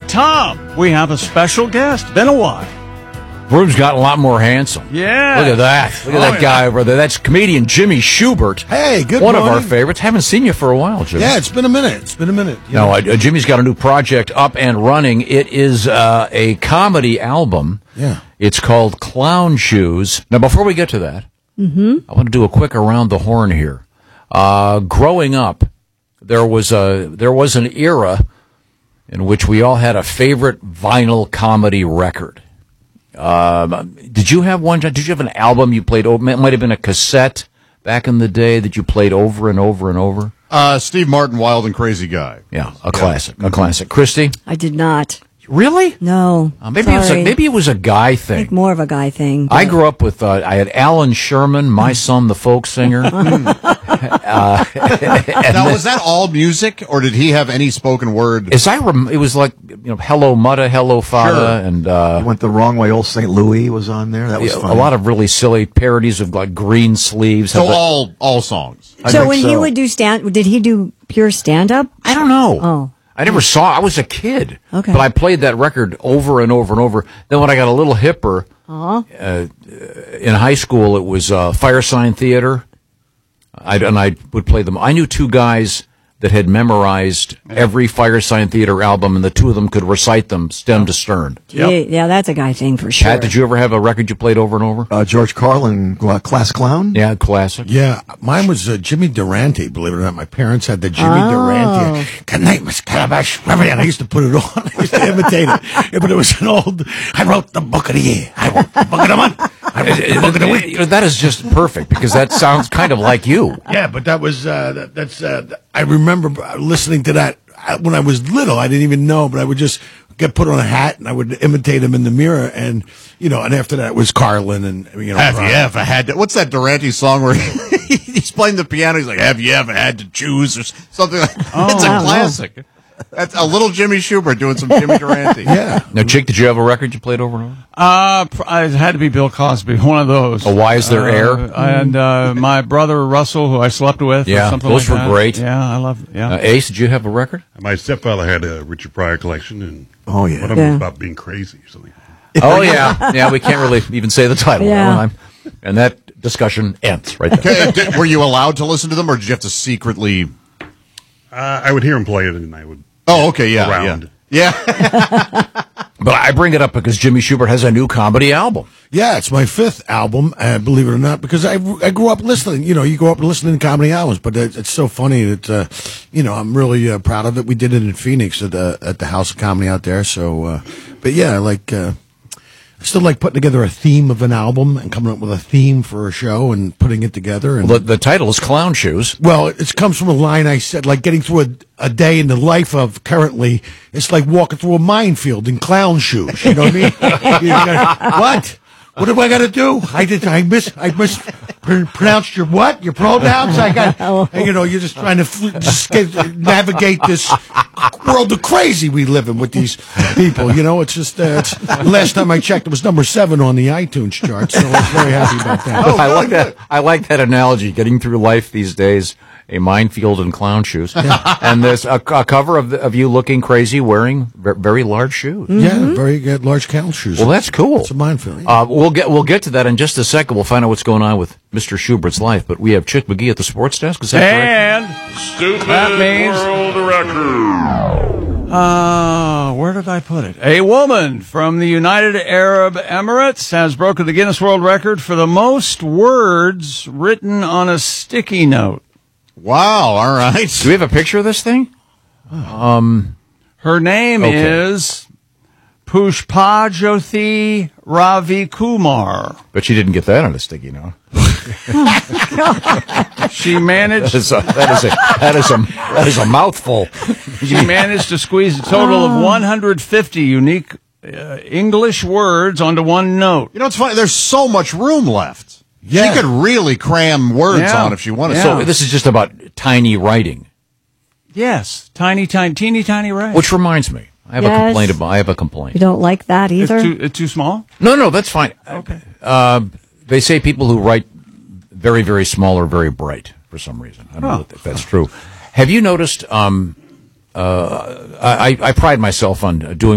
Tom, we have a special guest. Been a while. Broom's gotten a lot more handsome. Yeah. Look at that. Look at that guy over there. That's comedian Jimmy Schubert. Hey, good One morning. of our favorites. Haven't seen you for a while, Jimmy. Yeah, it's been a minute. No, Jimmy's got a new project up and running. It is a comedy album. Yeah. It's called Clown Shoes. Now, before we get to that, I want to do a quick around the horn here. Growing up, there was an era in which we all had a favorite vinyl comedy record. Did you have one? Did you have an album you played over? It might have been a cassette back in the day that you played over and over and over. Steve Martin, Wild and Crazy Guy. Yeah, a classic. Christy? I did not. Really? No. Maybe it was a guy I thing. think more of a guy thing. I grew up with, I had Alan Sherman, My Son the Folk Singer. Now, was that all music, or did he have any spoken word? It was like, Hello Mutta, Hello Fada, Sure. and Went the wrong way. Old St. Louis was on there. That was a fun. lot of really silly parodies of like Green Sleeves. So all songs. I So think when he would do did he do pure stand-up? I don't know. Oh. I never saw. I was a kid, Okay. but I played that record over and over and over. Then when I got a little hipper in high school, it was Fire Sign Theater. I would play them. I knew two guys that had memorized every Fire Sign Theater album, and the two of them could recite them stem to stern. Yeah, that's a guy thing for sure. Pat, did you ever have a record you played over and over? George Carlin, Class Clown. Yeah, classic. Yeah, mine was Jimmy Durante, believe it or not. My parents had the Jimmy Durante. Good night, Miss Calabash. And I used to put it on. I used to imitate it. Yeah, but it was an old, I wrote the book of the year. I wrote the book of the month. I wrote the book of the week. That is just perfect, because that sounds kind of like you. Yeah, but that was, I remember listening to that when I was little. I didn't even know, but I would just get put on a hat and I would imitate him in the mirror. And, and after that was Carlin and, Have you ever had to, what's that Durante song where he's playing the piano? He's like, have you ever had to choose or something like that? It's a classic. That's a little Jimmy Schubert doing some Jimmy Durante. Yeah. Now, Chick, did you have a record you played over and over? It had to be Bill Cosby, one of those. Oh, Why Is There Air? And my brother Russell, who I slept with. Yeah, or something those like were that. great. Yeah, I love it. Yeah. Ace, did you have a record? My stepfather had a Richard Pryor collection, and Oh, yeah. one of them was about being crazy or something. Oh, yeah. Yeah, we can't really even say the title. Yeah. And that discussion ends right there. Okay, were you allowed to listen to them, or did you have to secretly? I would hear him play it, and I would. Oh, okay, yeah, Around. yeah. But I bring it up because Jimmy Schubert has a new comedy album. Yeah, it's my fifth album, believe it or not, because I grew up listening. You grow up listening to comedy albums, but it's so funny that, I'm really proud of it. We did it in Phoenix at the House of Comedy out there. So, but yeah, I still like putting together a theme of an album and coming up with a theme for a show and putting it together. And The title is Clown Shoes. well, it comes from a line I said, like getting through a day in the life of currently, it's like walking through a minefield in clown shoes. You know what I mean? What? What do I got to do? I mispronounced your what? Your pronouns? You're just trying to navigate this world of crazy we live in with these people. It's just, last time I checked, it was number 7 on the iTunes chart, so I was very happy about that. I like that analogy, getting through life these days, a minefield in clown shoes. And there's a cover of you looking crazy wearing very large shoes. Yeah, very good, large clown shoes. Well, that's cool. It's a minefield. Yeah. We'll get to that in just a second. We'll find out what's going on with Mr. Schubert's life. But we have Chick McGee at the sports desk. Is that correct? And Stupid that means world record. where did I put it? A woman from the United Arab Emirates has broken the Guinness World Record for the most words written on a sticky note. Wow. All right. Do we have a picture of this thing? Her name is Pushpajyothi Ravi Kumar. But she didn't get that on a sticky note. She managed. That is a mouthful. She managed to squeeze a total of 150 unique English words onto one note. It's funny. There's so much room left. Yeah. She could really cram words on if she wanted. Yeah. So this is just about tiny writing. Yes, teeny tiny right. Which reminds me, I have a complaint. You don't like that either? It's too small? No, that's fine. Okay. They say people who write very, very small are very bright for some reason. I don't know if that's true. Have you noticed? I pride myself on doing